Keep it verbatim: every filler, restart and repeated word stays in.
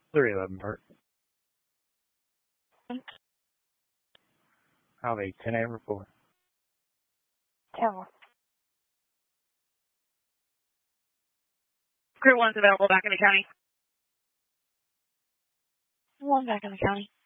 three eleven Bert. I'll be ten eight report. Tell. Crew one's available back in the county. One back in the county.